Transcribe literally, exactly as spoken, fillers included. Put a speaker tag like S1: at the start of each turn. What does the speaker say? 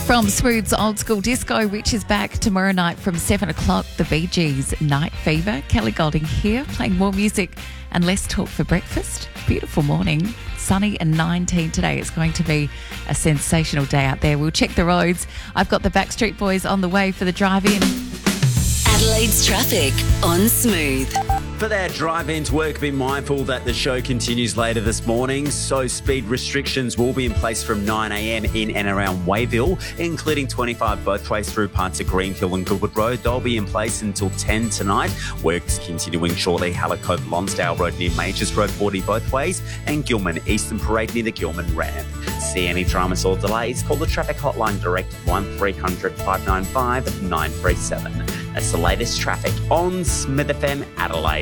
S1: From Smooth's Old School Disco, which is back tomorrow night from seven o'clock, the Bee Gees' Night Fever. Kelly Golding here, playing more music and less talk for breakfast. Beautiful morning, sunny and nineteen today. It's going to be a sensational day out there. We'll check the roads. I've got the Backstreet Boys on the way for the drive-in.
S2: Adelaide's traffic on Smooth.
S3: For that drive-in to work, be mindful that the show continues later this morning, so speed restrictions will be in place from nine a.m. in and around Wayville, including twenty-five both ways through parts of Greenhill and Goodwood Road. They'll be in place until ten tonight. Works continuing shortly. Hallecote, Lonsdale Road near Majors Road, forty both ways, and Gilman Eastern Parade near the Gilman Ramp. See any dramas or delays? Call the traffic hotline direct one three hundred five nine five nine three seven. That's the latest traffic on Smith F M Adelaide.